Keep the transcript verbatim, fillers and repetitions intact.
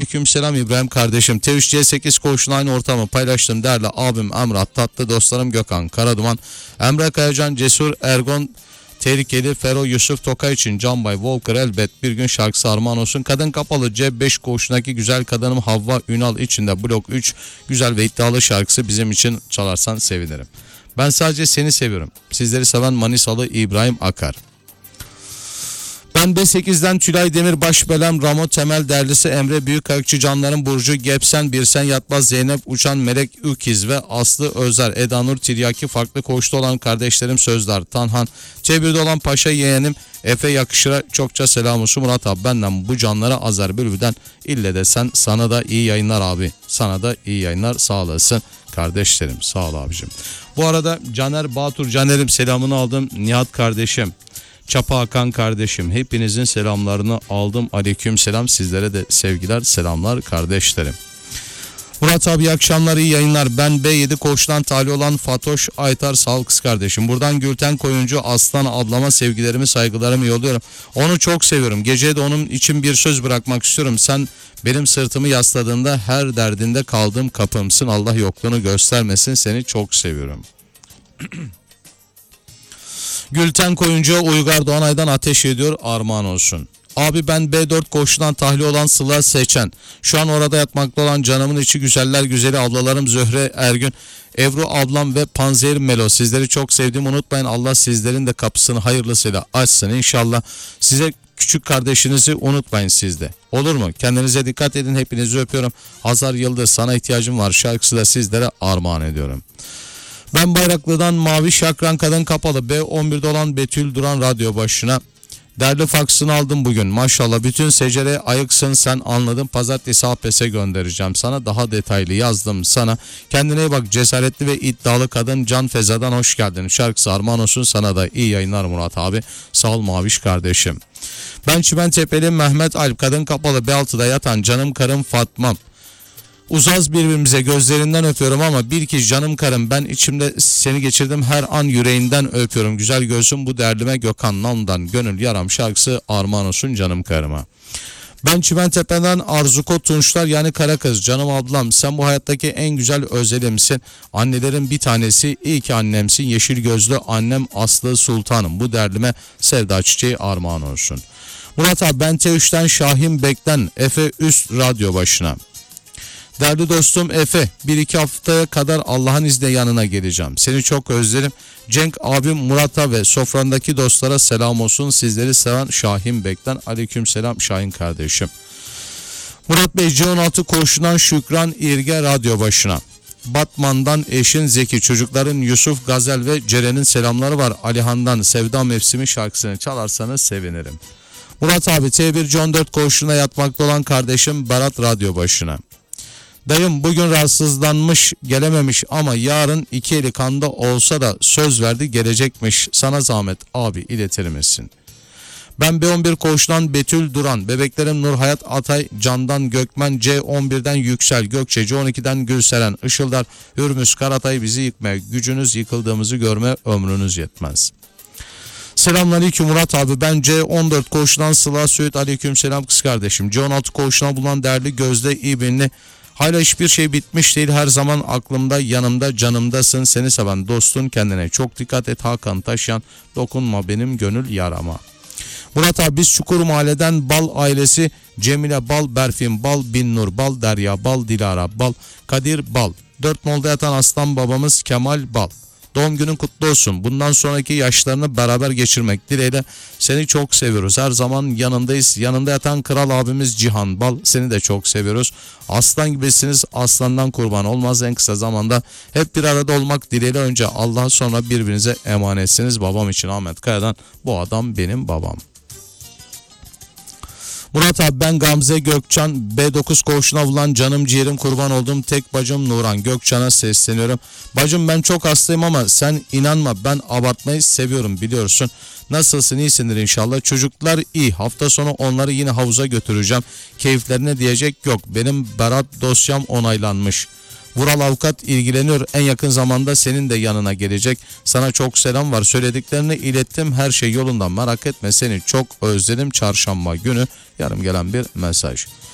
Aleykümselam İbrahim kardeşim. T üç C sekiz koğuşun aynı ortamı paylaştım değerli abim Emrah, tatlı dostlarım Gökhan Karaduman, Emre Kayacan, Cesur Ergon, Tehlikeli Fero, Yusuf Tokay için Canbay Volker elbet bir gün şarkısı armağan olsun. Kadın Kapalı C beş koğuşundaki güzel kadınım Havva Ünal içinde blok üç güzel ve iddialı şarkısı bizim için çalarsan sevinirim. Ben sadece seni seviyorum. Sizleri seven Manisalı İbrahim Akar. Ben B sekizden Tülay Demir, Başbelem, Ramo Temel Derlisi, Emre Büyükakçı, Canların Burcu, Gepsen, Birsen Yatmaz, Zeynep Uçan, Melek Ükiz ve Aslı Özer, Edanur Tiryaki, farklı koğuşta olan kardeşlerim Sözler, Tanhan, C birde olan Paşa yeğenim Efe Yakışır'a çokça selam olsun. Murat abi benden bu canlara Azer Bülbül'den ille de sen, sana da iyi yayınlar abi. Sana da iyi yayınlar, sağ olasın kardeşlerim, sağ ol abicim. Bu arada Caner Batur, Caner'im selamını aldım. Nihat kardeşim, Çapa Hakan kardeşim, hepinizin selamlarını aldım. Aleyküm selam, sizlere de sevgiler, selamlar kardeşlerim. Murat abi iyi akşamlar, iyi yayınlar. Ben B yedi koğuştan tali olan Fatoş Aytar, sağ ol kız kardeşim. Buradan Gülten Koyuncu Aslan ablama sevgilerimi, saygılarımı yolluyorum. Onu çok seviyorum. Geceye de onun için bir söz bırakmak istiyorum. Sen benim sırtımı yasladığında her derdinde kaldığım kapımsın. Allah yokluğunu göstermesin. Seni çok seviyorum. Gülten Koyuncu Uygar Doğanay'dan ateş ediyor, armağan olsun. Abi ben B dört koğuşundan tahliye olan Sıla Seçen. Şu an orada yatmakta olan canımın içi güzeller güzeli ablalarım Zöhre Ergün, Ebru ablam ve Panzehir Melo. Sizleri çok sevdim, unutmayın. Allah sizlerin de kapısını hayırlısıyla açsın inşallah. Size küçük kardeşinizi unutmayın siz de. Olur mu? Kendinize dikkat edin. Hepinizi öpüyorum. Hazar Yıldız, sana ihtiyacım var şarkısı da sizlere armağan ediyorum. Ben Bayraklı'dan Mavi Şakran, Kadın Kapalı B on birde olan Betül Duran radyo başına. Derli faksını aldım bugün. Maşallah bütün secere ayıksın sen, anladım. Pazartesi A P S'e göndereceğim sana. Daha detaylı yazdım sana. Kendine iyi bak, cesaretli ve iddialı kadın. Can Feza'dan hoş geldin. Şarkısı armağan olsun, sana da iyi yayınlar Murat abi. Sağ ol Maviş kardeşim. Ben Çimentepe'li Mehmet Alp, Kadın Kapalı B altıda yatan canım karım Fatmam. Uzaz birbirimize, gözlerinden öpüyorum ama bir ki canım karım, ben içimde seni geçirdim her an, yüreğinden öpüyorum. Güzel gözüm bu derdime Gökhan Nam'dan gönül yaram şarkısı armağan olsun canım karıma. Ben Çimentepe'den Arzuko Tunçlar yani Kara Kız, canım ablam sen bu hayattaki en güzel özelimsin. Annelerin bir tanesi, iyi ki annemsin. Yeşil gözlü annem Aslı Sultanım, bu derdime Sevda Çiçeği armağan olsun. Murat abi ben T üçten Şahin Bek'ten Efe Üst radyo başına. Değerli dostum Efe, bir iki haftaya kadar Allah'ın izniyle yanına geleceğim. Seni çok özlerim. Cenk abim Murat'a ve sofrandaki dostlara selam olsun. Sizleri seven Şahin Bek'ten aleyküm selam Şahin kardeşim. Murat Bey C on altı koğuşundan Şükran İrge radyo başına. Batman'dan eşin Zeki, çocukların Yusuf, Gazel ve Ceren'in selamları var. Alihan'dan Sevda Mevsimi şarkısını çalarsanız sevinirim. Murat abi T bir C on dört koğuşuna yatmakta olan kardeşim Berat radyo başına. Dayım bugün rahatsızlanmış, gelememiş ama yarın iki eli kanda olsa da söz verdi gelecekmiş. Sana zahmet abi iletir misin? Ben B on bir koğuştan Betül Duran, bebeklerim Nur Hayat Atay, Candan Gökmen, C on birden Yüksel Gökçe, C on ikiden Gülseren Işıldar, Hürmüz Karatay, bizi yıkmaya gücünüz, yıkıldığımızı görme ömrünüz yetmez. Selamünaleyküm Murat abi, ben C on dört koğuşundan Sıla Söğüt, aleyküm selam kız kardeşim. C on altı koğuşuna bulunan değerli Gözde İbinli, hala hiçbir şey bitmiş değil, her zaman aklımda, yanımda, canımdasın, seni seven dostun, kendine çok dikkat et. Hakan Taşyan, dokunma benim gönül yarama. Murat abi biz Çukur Mahalle'den Bal ailesi, Cemile Bal, Berfin Bal, Binnur Bal, Derya Bal, Dilara Bal, Kadir Bal, dört nolda yatan aslan babamız Kemal Bal. Doğum günün kutlu olsun. Bundan sonraki yaşlarını beraber geçirmek dileğiyle, seni çok seviyoruz. Her zaman yanındayız. Yanında yatan kral abimiz Cihan Bal, seni de çok seviyoruz. Aslan gibisiniz, aslandan kurban olmaz. En kısa zamanda hep bir arada olmak dileğiyle, önce Allah'a sonra birbirinize emanetsiniz. Babam için Ahmet Kaya'dan, bu adam benim babam. Murat abi ben Gamze Gökçan, B dokuz koğuşuna bulan canım ciğerim, kurban olduğum tek bacım Nuran Gökçan'a sesleniyorum. Bacım ben çok hastayım ama sen inanma, ben abartmayı seviyorum biliyorsun. Nasılsın, iyisindir inşallah. Çocuklar iyi, hafta sonu onları yine havuza götüreceğim. Keyiflerine diyecek yok. Benim Berat dosyam onaylanmış. Vural avukat ilgileniyor. En yakın zamanda senin de yanına gelecek. Sana çok selam var. Söylediklerini ilettim. Her şey yolunda. Merak etme, seni çok özledim. Çarşamba günü yarım gelen bir mesaj.